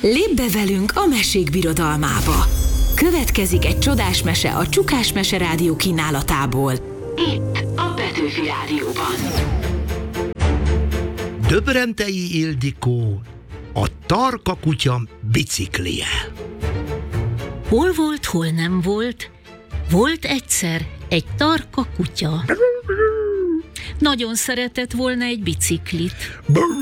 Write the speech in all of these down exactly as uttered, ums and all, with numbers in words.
Lépj be velünk a mesék birodalmába! Következik egy csodás mese a Csukás Mese Rádió kínálatából. Itt a Petőfi Rádióban. Döbrentei Ildikó, a tarka kutya biciklije. Hol volt, hol nem volt, volt egyszer egy tarka kutya. Nagyon szeretett volna egy biciklit.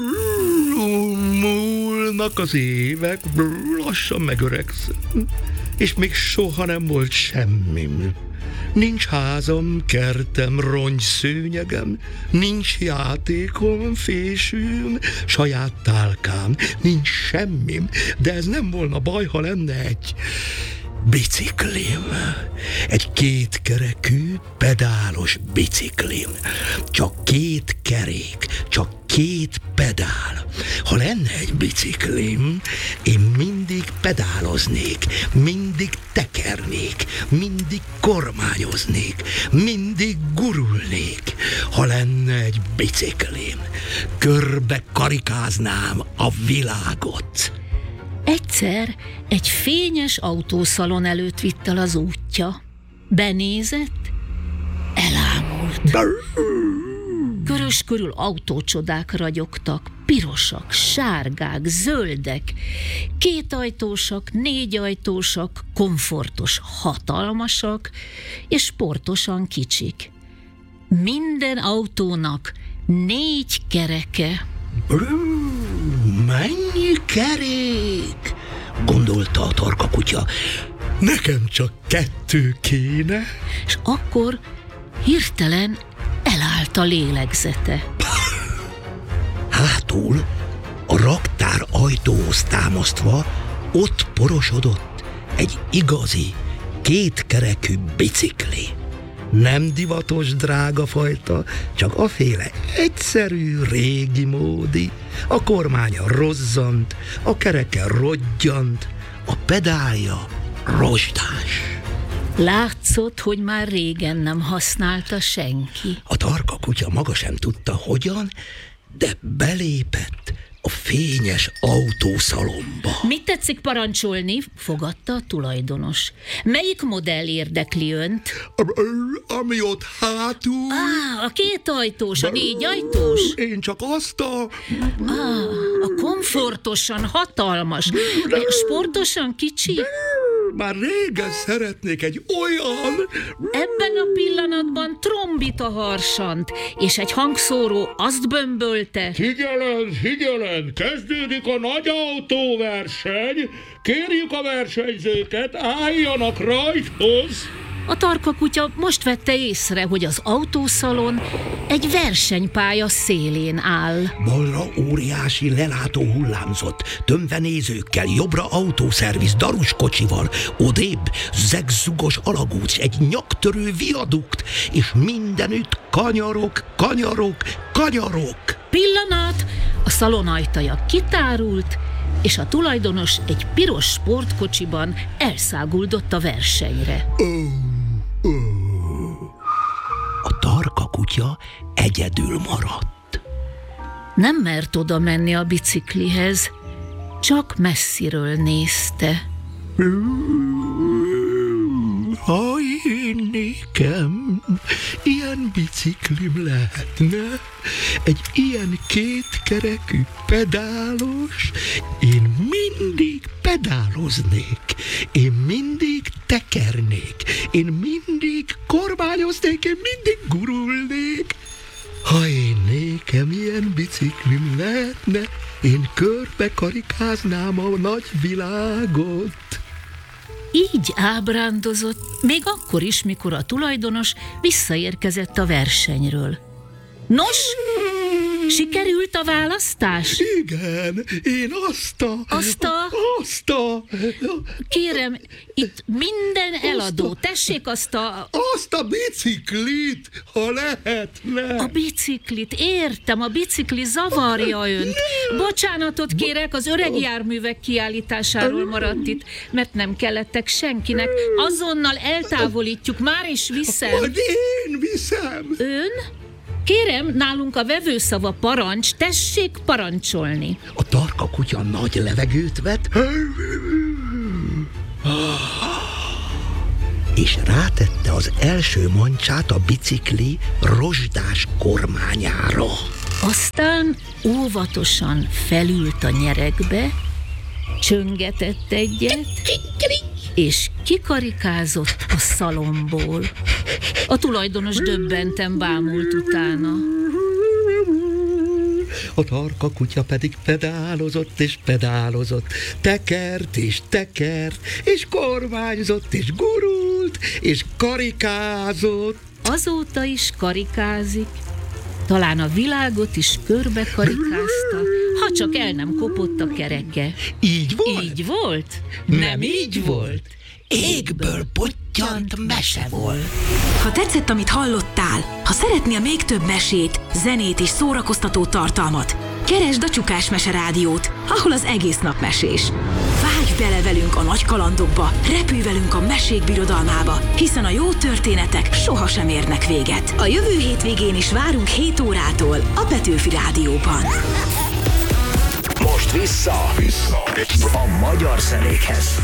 Múlnak az évek, lassan megöregszem, és még soha nem volt semmim. Nincs házam, kertem, rongyszőnyegem, nincs játékom, fésűm, saját tálkám, nincs semmim, de ez nem volna baj, ha lenne egy biciklim. Egy kétkerekű, pedálos biciklim. Csak két kerék, csak két pedál. Ha lenne egy biciklim, én mindig pedáloznék, mindig tekernék, mindig kormányoznék, mindig gurulnék. Ha lenne egy biciklim, körbe karikáznám a világot. Egyszer egy fényes autószalon előtt vitt el az útja. Benézett, elámult. Körös körül autócsodák ragyogtak, pirosak, sárgák, zöldek, kétajtósak, négyajtósak, komfortos, hatalmasak és sportosan kicsik. Minden autónak négy kereke. Mennyi kerék? Gondolta a tarka kutya. Nekem csak kettő kéne. És akkor hirtelen elállt a lélegzete. Hátul, a raktár ajtóhoz támasztva, ott porosodott egy igazi, kétkerekű bicikli. Nem divatos drága fajta, csak aféle egyszerű, régi módi. A kormánya rozzant, a kereke rodgyant, a pedálja rozsdás. Látszott, hogy már régen nem használta senki. A tarka kutya maga sem tudta hogyan, de belépett a fényes autószalomba. Mit tetszik parancsolni? Fogadta a tulajdonos. Melyik modell érdekli önt? Ami ott hátul. Á, a kétajtós, a négyajtós? Én csak azt a... Á, a komfortosan hatalmas, sportosan kicsi? Már régen szeretnék egy olyan... Ebben a pillanatban trombita harsant, és egy hangszóró azt bömbölte. Figyelem, figyelem, kezdődik a nagy autóverseny, kérjük a versenyzőket, álljanak rajthoz. A tarka kutya most vette észre, hogy az autószalon egy versenypálya szélén áll. Balra óriási lelátó hullámzott, tömve nézőkkel, jobbra autószerviz darus kocsival, odébb zegzugos alagút, egy nyaktörő viadukt, és mindenütt kanyarok, kanyarok, kanyarok. Pillanat, a szalon ajtaja kitárult, és a tulajdonos egy piros sportkocsiban elszáguldott a versenyre. A tarka kutya egyedül maradt. Nem mert oda menni a biciklihez, csak messziről nézte. Ha én nékem ilyen biciklim lehetne, egy ilyen kétkerekű pedálos, én mindig pedáloznék, én mindig tekernék, én mindig kormányoznék, én mindig gurulnék. Ha én nékem ilyen biciklim lehetne, én körbe karikáznám a nagy világot. Így ábrándozott, még akkor is, mikor a tulajdonos visszaérkezett a versenyről. Nos, sikerült a választás? Igen, én azt a... Azt a... Azt a... Kérem, itt minden eladó. Tessék azt a... Azt a biciklit, ha lehetne. A biciklit, értem, a bicikli zavarja önt. Bocsánatot kérek, az öreg járművek kiállításáról maradt itt, mert nem kellettek senkinek. Azonnal eltávolítjuk, már is viszem. Hogy én viszem. Ön? Kérem, nálunk a vevőszava parancs, tessék parancsolni. A tarka kutya nagy levegőt vett, és rátette az első mancsát a bicikli rozsdás kormányára. Aztán óvatosan felült a nyeregbe, csöngetett egyet, és kikarikázott a szalomból. A tulajdonos döbbenten bámult utána. A tarka kutya pedig pedálozott és pedálozott, tekert és tekert, és kormányzott és gurult, és karikázott. Azóta is karikázik. Talán a világot is körbe karikázta, ha csak el nem kopott a kereke. Így volt? Így volt? Nem így volt. Égből pottyant mese volt. Ha tetszett, amit hallottál, ha szeretnél még több mesét, zenét és szórakoztató tartalmat, keresd a Csukás Mese Rádiót, ahol az egész nap mesés. Vágj bele velünk a nagy kalandokba, repülj velünk a mesék birodalmába, hiszen a jó történetek sohasem érnek véget. A jövő hétvégén is várunk hét órától a Petőfi Rádióban. Most vissza, vissza a magyar zenékhez.